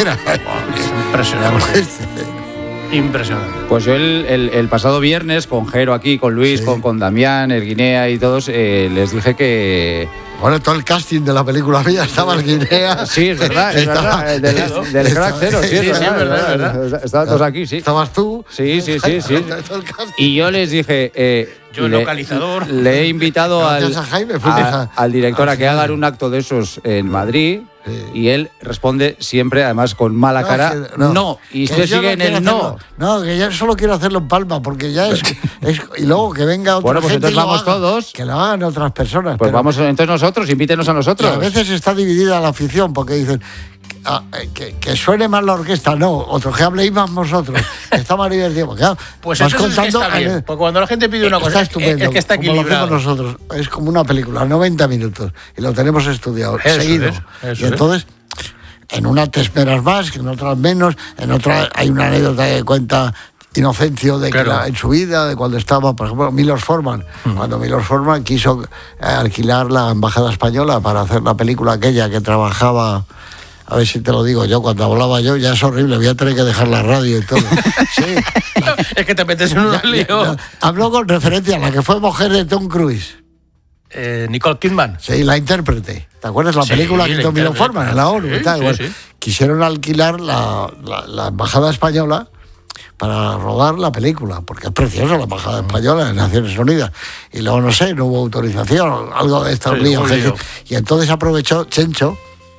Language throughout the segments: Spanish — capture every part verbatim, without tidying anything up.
era. Impresionante. Impresionante. Pues yo el, el, el pasado viernes, con Jero aquí, con Luis, sí. con, con Damián, el Guinea y todos, eh, les dije que... Bueno, todo el casting de la película mía estaba el Guinea. Sí, es verdad, es verdad. Del, del, del Crack Cero, sí, es verdad, verdad, verdad. Estaban todos aquí, sí. ¿Estabas tú? Sí, sí, sí, sí. Y yo les dije... Eh, yo le, localizador. Le he invitado al, Jaime, a, al director a que hagan un acto de esos en Madrid. Sí. Y él responde siempre, además con mala no, cara, que, no. no. Y usted sigue en el no. No, que yo solo quiero hacerlo en Palma, porque ya es... es y luego que venga otra bueno, pues gente entonces vamos haga, todos. Que lo hagan otras personas. Pues pero, vamos entonces nosotros, invítenos a nosotros. A veces está dividida la afición, porque dicen... Ah, que, que suene más la orquesta, no, otros que habléis más vosotros, está más divertido. Porque, claro, pues eso contando, es que está bien, porque cuando la gente pide una cosa, está estupendo, es que está equilibrado. Como lo hacemos nosotros, es como una película, noventa minutos, y lo tenemos estudiado, eso seguido. Es, eso y entonces, es. en una te esperas más, en otras menos, en otra hay una anécdota que cuenta Inocencio de claro. que la, en su vida, de cuando estaba, por ejemplo, Milos Forman, uh-huh. cuando Milos Forman quiso eh, alquilar la embajada española para hacer la película aquella que trabajaba. A ver si te lo digo yo, cuando hablaba yo, ya es horrible, voy a tener que dejar la radio y todo. Sí. Es que te metes en un lío. Hablo con referencia a la que fue mujer de Tom Cruise. Eh, Nicole Kidman. Sí, la intérprete. ¿Te acuerdas la sí, película que hizo Milos Forman en la ONU? Sí, y tal? Sí, bueno, sí. Quisieron alquilar la, la, la embajada española para rodar la película, porque es preciosa la embajada española en Naciones Unidas. Y luego, no sé, no hubo autorización, algo de estos sí, líos. Y entonces aprovechó Chencho.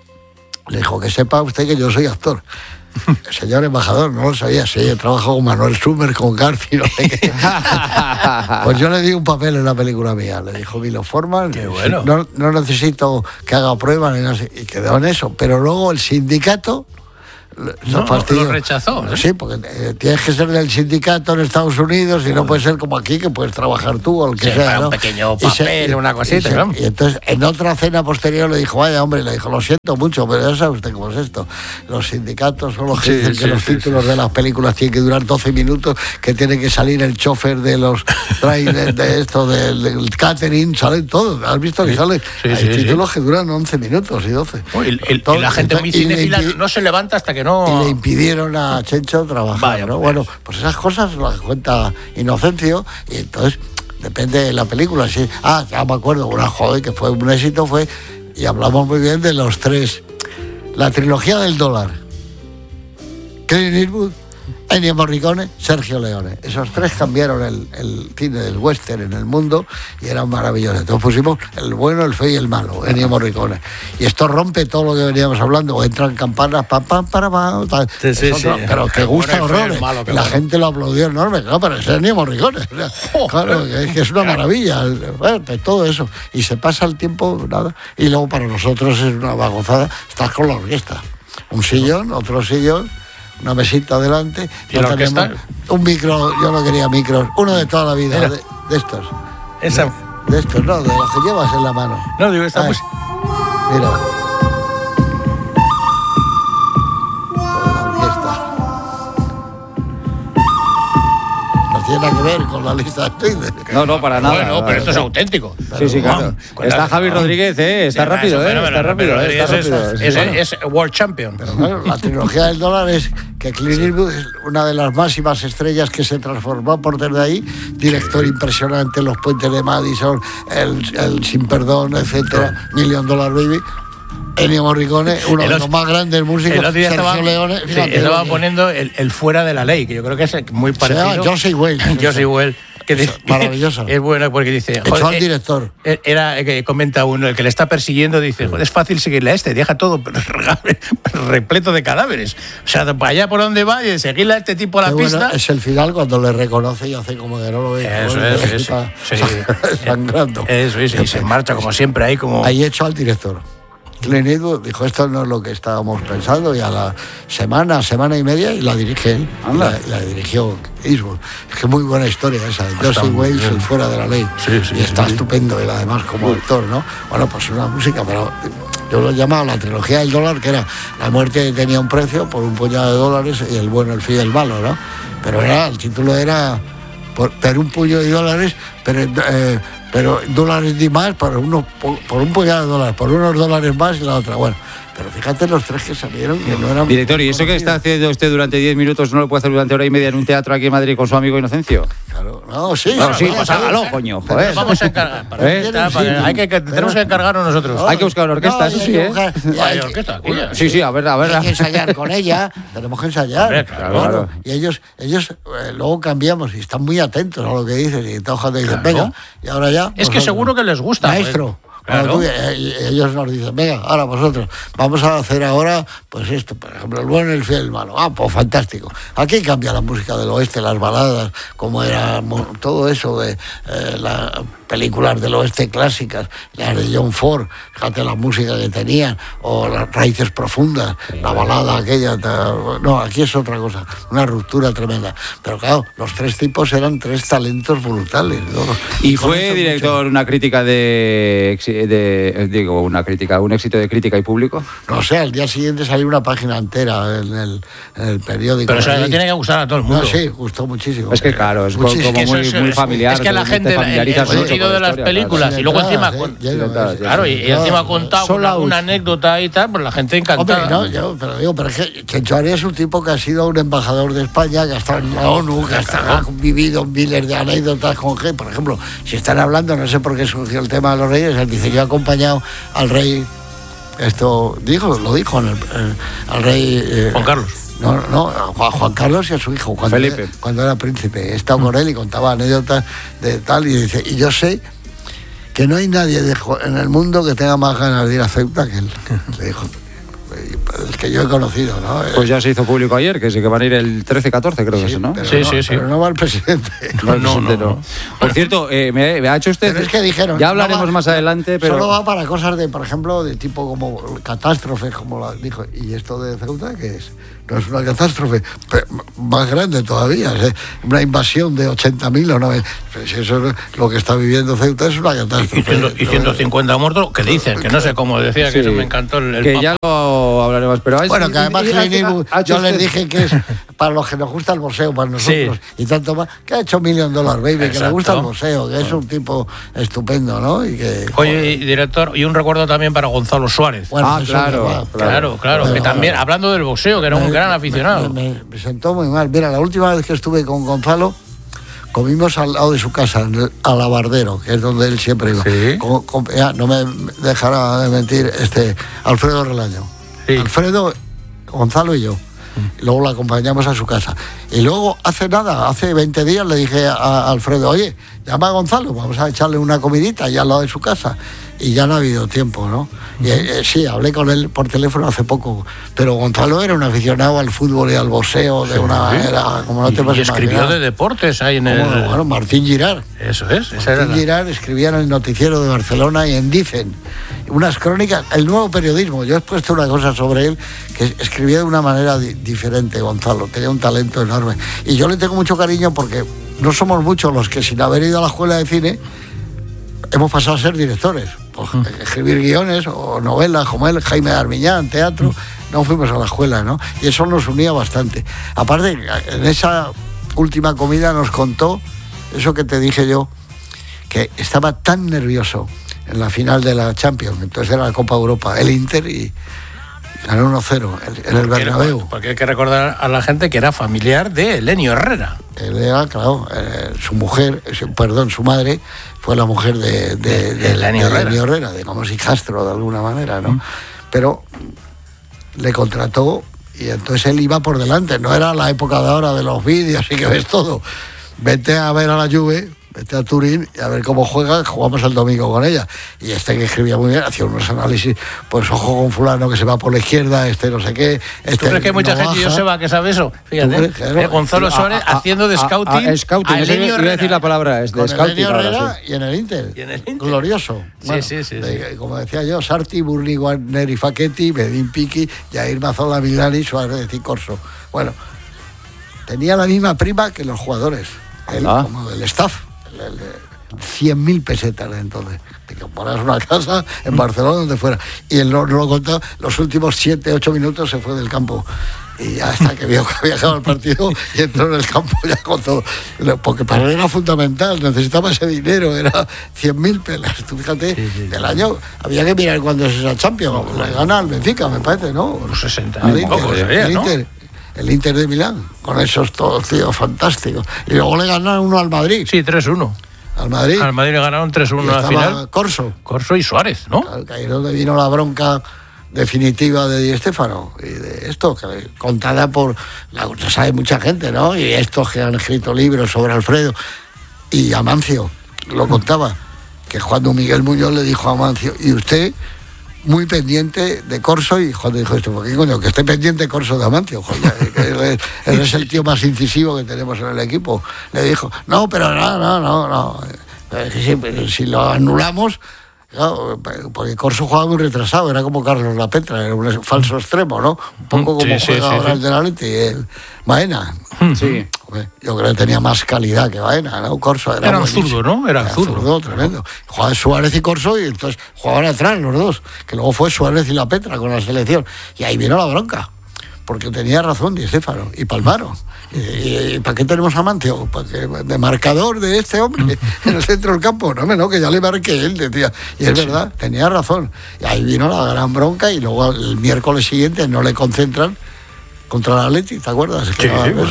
Le dijo, que sepa usted que yo soy actor. El señor embajador, no lo sabía, sí, yo trabajo con Manuel Schumer, con Garci, no sé qué. Pues yo le di un papel en la película mía. Le dijo, Milos Forman, qué bueno. no, no necesito que haga pruebas, ni no sé. Y quedó en eso. Pero luego el sindicato... No, lo rechazó. ¿eh? Sí, porque eh, tienes que ser del sindicato en Estados Unidos y no puede ser como aquí, que puedes trabajar tú o el que sí, sea. ¿no? Un pequeño papel, se, una cosita. Y, se, ¿no? Y entonces, en otra cena posterior le dijo, vaya hombre, le dijo, lo siento mucho, pero ya sabe usted cómo es esto. Los sindicatos son los que sí, dicen sí, que los sí, títulos sí. de las películas tienen que durar doce minutos, que tiene que salir el chofer de los trailers, de esto, del, del catering, salen todos. ¿Has visto que sí, salen? Sí, Hay sí, títulos sí. que duran once minutos y doce. Oh, y, el, y la gente muy cinéfila no se levanta hasta que no... Y le impidieron a Chencho trabajar, Vaya, ¿no? Bueno, pues esas cosas las cuenta Inocencio y entonces depende de la película. Sí. Ah, ya me acuerdo, una joder que fue un éxito fue, y hablamos muy bien de los tres, la trilogía del dólar, Clint Eastwood, Ennio Morricone, Sergio Leone. Esos tres cambiaron el, el cine del western en el mundo y eran maravillosos. Entonces pusimos el bueno, el feo y el malo, Ennio Morricone. Y esto rompe todo lo que veníamos hablando. Entran campanas, pam, pam, para, pam, tal. Sí, sí, otro, sí. Pero que gusta horrores. La bueno. gente lo aplaudió enorme. No, pero es Ennio Morricone. O sea, oh, claro, que, que es una maravilla. Bueno, pues todo eso. Y se pasa el tiempo, nada. Y luego para nosotros es una bagozada. Estás con la orquesta. Un sillón, otro sillón, una mesita adelante, ¿y la orquesta? Un micro, yo no quería micros, uno de toda la vida, de, de estos. Esa... De, de estos, no, de los que llevas en la mano. No, digo, esta pues... Mira. La orquesta. No tiene nada que ver con la lista de Twitter. No, no, para nada. Bueno, pero esto es auténtico. Sí, sí, claro. Con está la... Javi Rodríguez, ¿eh? Está sí, rápido, ¿eh? Está rápido, ¿eh? Está rápido. Es, es, es, es World Champion. Pero claro, la trilogía del dólar es que Clint Eastwood es una de las máximas estrellas que se transformó por desde ahí. Director sí. impresionante, Los Puentes de Madison, El, el Sin Perdón, etcétera, sí. Million Dollar Baby. Ennio Morricone, uno de los más grandes músicos. El otro día Sergio estaba, Leone. Fíjate, sí, estaba poniendo el, el Fuera de la Ley, que yo creo que es muy parecido. Josie Wales. Josie Wales. Que es maravilloso. Es bueno porque dice... Echó al director. Era que comenta uno, el que le está persiguiendo, dice, joder, es fácil seguirle a este, deja todo repleto de cadáveres. O sea, para allá por donde va y seguirle a este tipo a la Qué pista... Bueno, es el final cuando le reconoce y hace como que no lo ve. Eso bueno, es, eso. Está sí. sangrando. Eso es, y se marcha como siempre ahí como... Ahí echó al director. Clint Eastwood dijo, esto no es lo que estábamos pensando, y a la semana, semana y media, y la dirige él, y la, la dirigió Eastwood. Es que muy buena historia esa, de Josie Wales, el Fuera de la Ley. Sí, sí, y está sí. estupendo él además como actor, ¿no? Bueno, pues una música, pero yo lo llamaba la trilogía del dólar, que era la muerte tenía un precio por un puñado de dólares, y el bueno, el feo y el malo, ¿no? Pero era, el título era por, por un puño de dólares, pero... Eh, pero dólares ni más por, uno, por, por un puñado de dólares, por unos dólares más y la otra. Bueno, Pero fíjate los tres que salieron que no eran... Director, ¿y eso que está haciendo usted durante diez minutos no lo puede hacer durante hora y media en un teatro aquí en Madrid con su amigo Inocencio? Claro, no, sí. No, sí, no, pues no, hágalo, no, coño, pero joder. Vamos a encargar. Para ¿Eh? está, para, hay que, que tenemos que encargarnos nosotros. No, hay que buscar una orquesta, no, eso hay sí, que ¿eh? buscar- y Hay hay que- orquesta, aquella. Sí, sí, a ver, a ver. Hay que ensayar con ella, tenemos que ensayar. Hombre, claro, claro. Y ellos, ellos eh, luego cambiamos y están muy atentos a lo que dices. Y todos cuando dicen, Claro. venga, y ahora ya. Es que vosotros. seguro que les gusta. Maestro. pues. Cuando Claro. tú- eh, y ellos nos dicen, venga, ahora vosotros, vamos a hacer ahora, pues esto, por ejemplo, el bueno, el fiel, el malo. Ah, pues fantástico. Aquí cambia la música del oeste, las baladas, como era mo- todo eso de eh, las películas del oeste clásicas, las de John Ford, fíjate la música que tenían, o las raíces profundas, la balada aquella. ta- No, aquí es otra cosa, una ruptura tremenda. Pero claro, los tres tipos eran tres talentos brutales, ¿no? Y con fue, eso director, mucho- una crítica de, de. Digo, una crítica, un éxito de crítica y público. No sé, al día siguiente salió una página entera en el, en el periódico. Pero o sea, allí. no tiene que gustar a todo el mundo. No, sí, gustó muchísimo. Es que claro, es Muchísimo. como Que muy, eso es- muy es- familiar. Es que a la te gente, el, el familiarizas mucho sentido con de la las historia, películas, claro. y luego encima, Sí, con- ya lo Claro, ves. claro, y, y encima contado con Sold out. alguna anécdota y tal, pues la gente encantada. Hombre, no, yo, pero digo, pero es que Chencho Arias es un tipo que ha sido un embajador de España, que ha estado en la ONU, que ha, estado- ha vivido miles de anécdotas con gente. Por ejemplo, si están hablando, no sé por qué surgió el tema de los reyes, él dice, yo he acompañado al rey, esto dijo, lo dijo en el, en- al rey... eh, Juan Carlos. No, no, a Juan, Juan Carlos y a su hijo, cuando, Felipe. Era, cuando era príncipe. He estado con él y contaba anécdotas de tal, y dice, y yo sé que no hay nadie de jo- en el mundo que tenga más ganas de ir a Ceuta que él. Le dijo, el que yo he conocido, ¿no? Pues ya se hizo público ayer, que sí que van a ir el trece catorce, creo que es, ¿no? Pero Sí, no, sí, sí. Pero no va el presidente. No, el No, presidente no, no. Por cierto, eh, me, me ha hecho usted. Pero es que dijeron, Ya no hablaremos va- más adelante, pero. Solo va para cosas de, por ejemplo, de tipo como catástrofes, como la dijo. ¿Y esto de Ceuta qué es? No es una catástrofe, pero más grande todavía. Es una invasión de ochenta mil o noventa. Si eso es lo que está viviendo Ceuta, es una Y, catástrofe. ciento- y ciento cincuenta muertos, que dicen, que no sé cómo decía, que Sí, eso me encantó el, el que Papa. ya lo hablaremos, pero es- Bueno, que además y- y- Clint ha- Eastwood, ha hecho yo les usted- dije que es para los que nos gusta el boxeo, para nosotros, Sí. y tanto más, que ha hecho Million Dollar Baby, que le Exacto. gusta el boxeo, que es un tipo estupendo, ¿no? Y que, Oye, y, director, y un recuerdo también para Gonzalo Suárez. bueno, Ah, eso claro, que va. Claro, claro, Bueno, que también, hablando del boxeo, que era un Me- gran me- aficionado. Me, me- me sentó muy mal. Mira, la última vez que estuve con Gonzalo, comimos al lado de su casa, en el Alabardero, que es donde él siempre iba. Sí. Con- con- ya, no me dejará de mentir este Alfredo Relaño. Sí. Alfredo, Gonzalo y yo. Y luego lo acompañamos a su casa. Y luego, hace nada, hace veinte días, le dije a Alfredo, oye, llama a Gonzalo, vamos a echarle una comidita allá al lado de su casa. Y ya no ha habido tiempo, ¿no? Y, eh, sí, hablé con él por teléfono hace poco, pero Gonzalo era un aficionado al fútbol y al boxeo de una manera, como no te y, puedes y escribió imaginar. de deportes ahí en el... Como, bueno, Martín Girard. Eso es, esa era Martín la- Girard escribía en el noticiero de Barcelona y en Dicen unas crónicas, el nuevo periodismo. Yo he puesto una cosa sobre él, que escribía de una manera di- diferente, Gonzalo, tenía un talento enorme. Y yo le tengo mucho cariño porque no somos muchos los que sin haber ido a la escuela de cine hemos pasado a ser directores, por escribir guiones o novelas como él, Jaime de Armiñán, teatro, no fuimos a la escuela, ¿no? Y eso nos unía bastante. Aparte, en esa última comida nos contó eso que te dije yo, que estaba tan nervioso en la final de la Champions, entonces era la Copa Europa, el Inter, y ganó uno cero en el Porque era- Bernabéu. Porque hay que recordar a la gente que era familiar de Elenio Herrera. Él era, claro, eh, su mujer, su- perdón, su madre fue la mujer de, de, De- de, de Elenio de Herrera. Elenio Herrera, digamos hijastro de alguna manera, ¿no? Pero le contrató y entonces él iba por delante, no era la época de ahora de los vídeos y que ves todo. Vete a ver a la Juve, vete a Turín y a ver cómo juega, jugamos el domingo con ella. Y este que escribía muy bien, hacía unos análisis, pues ojo con fulano que se va por la izquierda, este no sé qué, este ¿Tú crees que hay mucha no gente, baja. Joseba, que sabe eso? Fíjate, crees? Claro. eh, Gonzalo Suárez A- a- haciendo de a- scouting a- a scouting, a eso Elenio iba a Herrera. decir la palabra, es de Con scouting. Elenio ahora Herrera sí. y en el Inter. Y en el Inter. Glorioso. Sí, sí, sí, de- sí. Como decía yo, Sarti, Burli, Neri Facchetti, Bedín Piqui, Jair Mazzola, Milani, Suárez y Corso. Bueno, tenía la misma prima que los jugadores, él, Ah. como del staff. El- el- cien mil pesetas de entonces. Te compras una casa en Barcelona, donde fuera. Y él no lo contó, los últimos siete, ocho minutos se fue del campo. Y hasta que vio que había acabado el partido y entró en el campo ya con todo. Porque para él era fundamental, necesitaba ese dinero, era cien mil pelas. Tú fíjate, sí, sí, del sí. año, había que mirar cuándo es esa Champions. Le gana al Benfica, me parece, ¿no? Los sesenta. El Inter, poco, el, el, Inter, ¿no? el Inter de Milán, con esos todos tíos fantásticos. Y luego le ganaron uno al Madrid. Sí, tres uno. Al Madrid. Al Madrid le ganaron tres uno al final. Corso. Corso y Suárez, ¿no? Claro, que ahí es donde vino la bronca definitiva de Di Stéfano y de esto, que contada por, la sabe mucha gente, ¿no? Y estos que han escrito libros sobre Alfredo. Y Amancio lo contaba, que cuando Miguel Muñoz le dijo a Amancio, y usted muy pendiente de Corso, y cuando dijo esto, ¿por qué coño? Que esté pendiente de Corso de Amancio, joder, él, es, él es el tío más incisivo que tenemos en el equipo. Le dijo, no, pero no, no, no, no. Si, si lo anulamos. Claro, porque Corso jugaba muy retrasado, era como Carlos Lapetra, era un falso extremo, ¿no? Un poco como sí, juega sí, ahora sí, el de la Leti, el Baena. Sí. Yo creo que tenía más calidad que Baena, ¿no? Corso era, era un zurdo, ¿no? Era, era zurdo. zurdo, tremendo. Jugaban Suárez y Corso y entonces jugaban atrás los dos, que luego fue Suárez y Lapetra con la selección. Y ahí vino la bronca, porque tenía razón Di Stéfano y palmaron. ¿Y, y para qué tenemos a Amancio? De marcador de este hombre en el centro del campo. No, no, que ya le marqué él, decía. Y es verdad, tenía razón. Y ahí vino la gran bronca y luego el miércoles siguiente no le concentran contra la Atleti, ¿te acuerdas? Sí,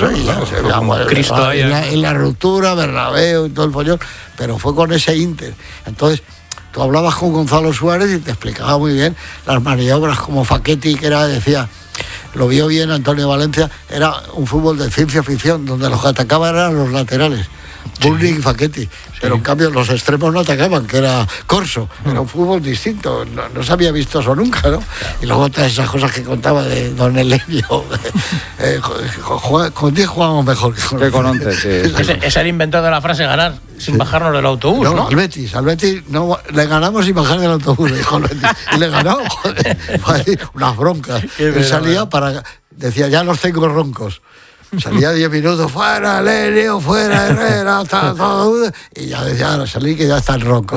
en la ruptura, Bernabéu y todo el follón, pero fue con ese Inter. Entonces, tú hablabas con Gonzalo Suárez y te explicaba muy bien las maniobras, como Facchetti, que era, decía... Lo vio bien Antonio Valencia, era un fútbol de ciencia ficción, donde los que atacaban eran los laterales, sí. Burling y Facchetti, sí. Pero en cambio los extremos no atacaban, que era Corso, era un fútbol distinto, no, no se había visto eso nunca, ¿no? Y luego todas esas cosas que contaba de Don Elenio, eh, con diez jugábamos mejor que con, que con once, sí. Es, es el inventor de la frase ganar sin sí. bajarnos del autobús, ¿no? ¿no? Al Betis, al Betis no, le ganamos sin bajar del autobús, dijo el Betis, y le ganó, joder, fue ahí unas broncas. Él salía para, decía, ya los tengo roncos. Salía diez minutos, fuera Elenio, fuera Herrera, está todo, y ya decía, ahora salí que ya están roncos.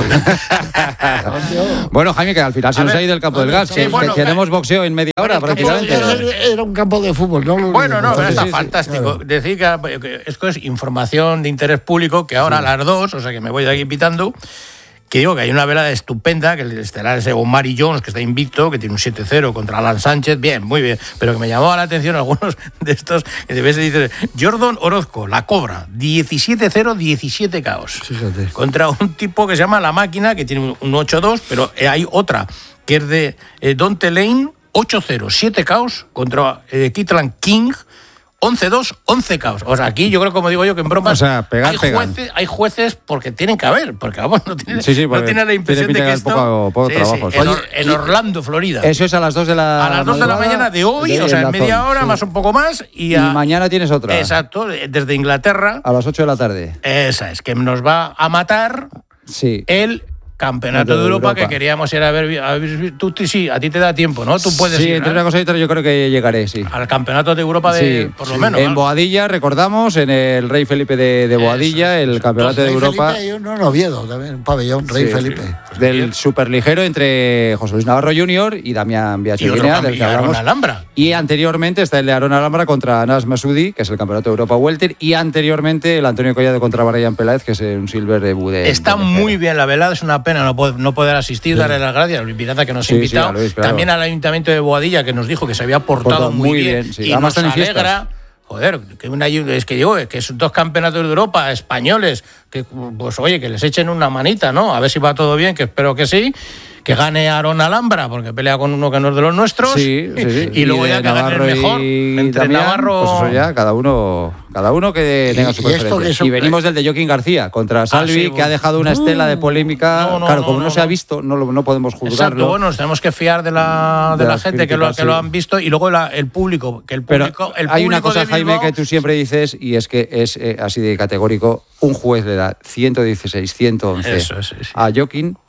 Bueno, Jaime, que al final se nos ha ido el campo del gas. Sí, que, bueno, tenemos boxeo en media hora prácticamente. Era, era un campo de fútbol, ¿no? Bueno, no, pero está sí, fantástico. Sí, claro. Decir que esto es información de interés público, que ahora sí. a las dos, o sea que me voy de aquí pitando, que digo que hay una velada estupenda, que el estelar es Mari Jones, que está invicto, que tiene un siete cero contra Alan Sánchez, bien, muy bien, pero que me llamó la atención algunos de estos, que de vez dice Jordan Orozco, la Cobra, diecisiete cero, diecisiete caos. Fíjate. Contra un tipo que se llama La Máquina, que tiene un ocho dos, pero hay otra, que es de eh, Dante Lane, ocho cero, siete caos, contra eh, Kitlan King, once dos, once caos. O sea, aquí yo creo, como digo yo, que en bromas o sea, pegar, hay, jueces, hay jueces porque tienen que haber, porque vamos, no tiene, sí, sí, no tiene la impresión de que esto... Poco, poco sí, trabajo, sí. En, Or, en Orlando, Florida. Eso es a las dos de la A las dos de la mañana de hoy, de, o sea, en media hora, sí. más un poco más. Y, a, y mañana tienes otra. Exacto, desde Inglaterra. A las ocho de la tarde. Esa es, que nos va a matar sí. el... Campeonato de, de Europa, Europa que queríamos ir a ver, a ver. Tú sí, a ti te da tiempo, ¿no? Tú puedes sí, ir. Sí, entre una cosa y otra yo creo que llegaré, sí. Al Campeonato de Europa, de, sí, por lo sí. menos. En ¿no? Boadilla, recordamos, en el Rey Felipe de, de Boadilla, eso, el Campeonato de Europa. Felipe, yo no, en Oviedo, también, un pabellón, Rey sí, Felipe. Sí. Pues del superligero entre José Luis Navarro junior y Damián Villacheguinea, del que hablamos. Alhambra. Y anteriormente está el de Aaron Alhambra contra Anas Masudi, que es el Campeonato de Europa Welter, y anteriormente el Antonio Collado contra Brian Peláez, que es un silver de Bude. Está de muy bien la velada, es una pena no poder, no poder asistir, sí. darle las gracias a Luis Pirata que nos ha sí, invitado, sí, Luis, claro. También al Ayuntamiento de Boadilla que nos dijo que se había portado, portado muy, muy bien, bien sí. y Además nos alegra, joder, que una, es que digo, que son dos campeonatos de Europa españoles, que pues oye, que les echen una manita, ¿no? A ver si va todo bien, que espero que sí. Que gane Aaron Alhambra, porque pelea con uno que no es de los nuestros. Sí, sí, sí. Y, y luego ya que gane el mejor. Entre Damián, Navarro. Pues eso ya, cada uno, cada uno que tenga su preferencia. Eso... Y venimos del de Joaquín García contra Salvi, ah, sí, que ha dejado una estela de polémica. No, no, claro, como no, no, no se ha visto, no, lo, no podemos juzgarlo. Exacto, bueno, nos tenemos que fiar de la, de de la gente que lo, que sí. lo han visto y luego la, el público. Que el público Pero el hay una cosa, Bilbao... Jaime, que tú siempre dices, y es que es eh, así de categórico: un juez le da ciento dieciséis, ciento once eso, eso, sí. a Joaquín.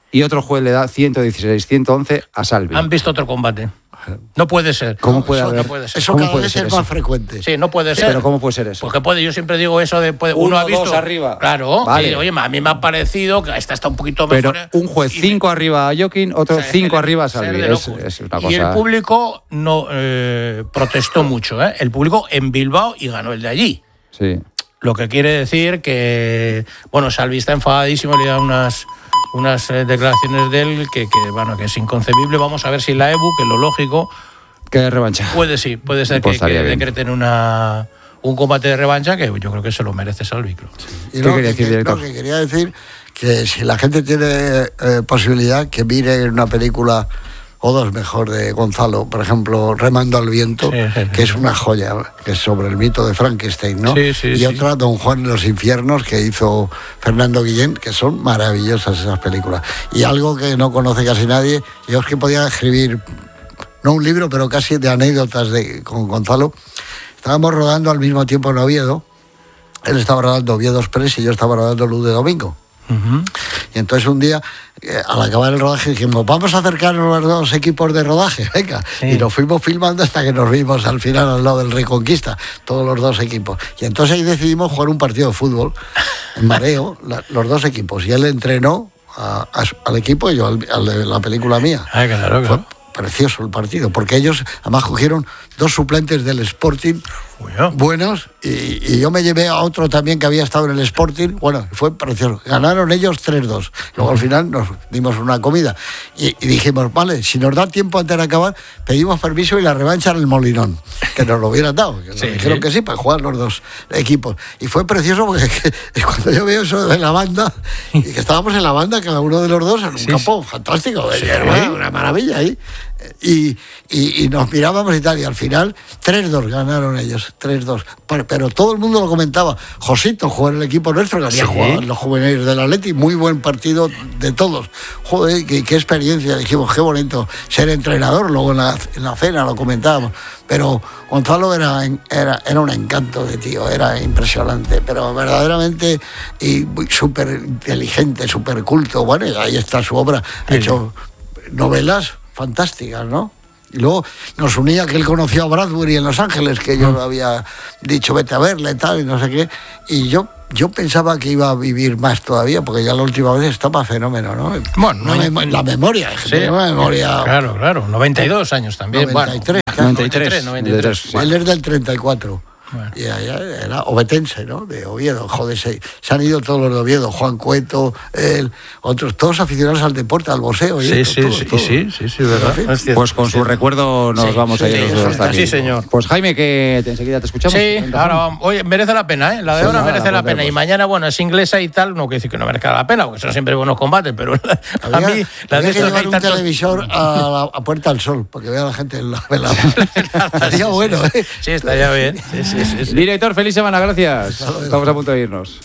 y otro juez le da ciento dieciséis, ciento once a Salvi. Han visto otro combate. No puede ser. ¿Cómo puede eso, haber? No puede ser. Eso cada vez es más frecuente. Sí, no puede ser. Pero ¿cómo puede ser eso? Porque puede, yo siempre digo eso de puede, uno, uno ha visto dos arriba. Claro, vale. y, oye, a mí me ha parecido que esta está un poquito mejor. Pero un juez cinco arriba a Jokin, otro o sea, cinco el, arriba a Salvi. Es, es una cosa... Y el público no eh, protestó mucho, ¿eh? El público en Bilbao y ganó el de allí. Sí. Lo que quiere decir que, bueno, Salvi está enfadadísimo, le da unas unas eh, declaraciones de él que, que, bueno, que es inconcebible. Vamos a ver si la E B U, que lo lógico... Que de revancha. Puede, sí, puede ser pues que, que decreten una, un combate de revancha que yo creo que se lo merece Salvi. Sí. Y no, ¿Qué quería decir, director? No, que quería decir que si la gente tiene eh, posibilidad, que mire una película o dos mejor de Gonzalo, por ejemplo, Remando al viento, sí, sí, sí. que es una joya, que es sobre el mito de Frankenstein, ¿no? Sí, sí, y sí. otra, Don Juan en los infiernos, que hizo Fernando Guillén, que son maravillosas esas películas. Y algo que no conoce casi nadie, yo es que podía escribir... no un libro, pero casi de anécdotas de, con Gonzalo. Estábamos rodando al mismo tiempo en Oviedo. Él estaba rodando Oviedo Express y yo estaba rodando Luz de Domingo. Uh-huh. Y entonces un día, eh, al acabar el rodaje, dijimos, vamos a acercarnos los dos equipos de rodaje, venga. Sí. Y nos fuimos filmando hasta que nos vimos al final al lado del Reconquista, todos los dos equipos. Y entonces ahí decidimos jugar un partido de fútbol, en mareo, la, los dos equipos. Y él entrenó a, a, al equipo y yo al, al de la película mía. Ah, claro, claro. Fue precioso el partido, porque ellos además cogieron dos suplentes del Sporting bueno. buenos y, y yo me llevé a otro también que había estado en el Sporting, bueno, fue precioso, ganaron ellos tres dos, luego al final nos dimos una comida y, y dijimos, vale, si nos da tiempo antes de acabar, pedimos permiso y la revancha en el Molinón, que nos lo hubieran dado, que nos sí, dijeron sí. que sí, para jugar los dos equipos, y fue precioso porque que, cuando yo veo eso de la banda, y que estábamos en la banda, cada uno de los dos, en un sí, campo sí. fantástico, sí, una, una maravilla ahí, Y, y, y nos mirábamos y tal, y al final tres dos ganaron ellos, tres dos, pero, pero todo el mundo lo comentaba. Josito jugó en el equipo nuestro, que había ¿Sí? jugado en los juveniles del Atleti, muy buen partido de todos. Joder, qué, qué experiencia, dijimos, qué bonito ser entrenador, luego en la, en la cena lo comentábamos, pero Gonzalo era, era, era un encanto de tío, era impresionante, pero verdaderamente y súper inteligente, súper culto, bueno, y ahí está su obra, ha sí. hecho novelas fantásticas, ¿no? Y luego nos unía que él conocía a Bradbury en Los Ángeles, que yo le había dicho vete a verle tal y no sé qué, y yo yo pensaba que iba a vivir más todavía, porque ya la última vez estaba fenómeno, ¿no? Bueno, no, no, la memoria, sí, la memoria. Claro, claro, noventa y dos años también, noventa y tres, bueno, noventa y tres, noventa y tres. Él es del treinta y cuatro. Bueno. Y allá era obetense, ¿no? De Oviedo, joder, se, se han ido todos los de Oviedo, Juan Cueto, él, otros, todos aficionados al deporte, al boxeo. Y sí, esto, sí, todo, sí, todo. sí, sí, sí, verdad. En fin, pues con sí. su recuerdo nos sí, vamos sí, a ir sí, los dos hasta aquí. Sí, señor. Pues Jaime, que te, enseguida te escuchamos. Sí, ahora vamos. Oye, merece la pena, ¿eh? La de sí, ahora nada, merece la pena. Y mañana, bueno, es inglesa y tal, no quiere decir que no merezca la pena, porque son siempre buenos combates, pero la, había, a mí la de que llevar un tanto... televisor a, la, a Puerta al Sol, porque vea a la gente en la velada. Estaría bueno, ¿eh? Sí, estaría bien. Sí, sí, sí, sí. Director, feliz semana, gracias. Estamos a punto de irnos.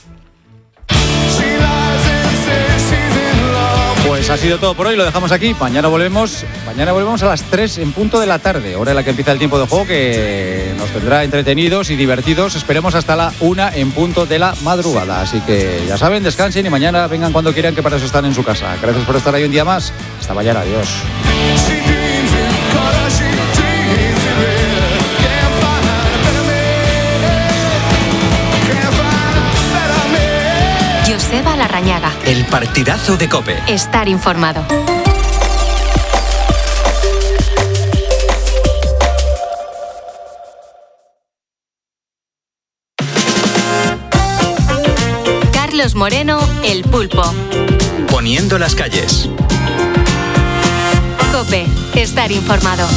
Pues ha sido todo por hoy, lo dejamos aquí. Mañana volvemos, mañana volvemos a las tres en punto de la tarde, hora en la que empieza el tiempo de juego, que nos tendrá entretenidos y divertidos. Esperemos hasta la una en punto de la madrugada. Así que ya saben, descansen y mañana vengan cuando quieran, que para eso están en su casa. Gracias por estar ahí un día más. Hasta mañana, adiós. Joseba Larrañaga. El partidazo de COPE. Estar informado. Carlos Moreno, El Pulpo. Poniendo las calles. COPE. Estar informado.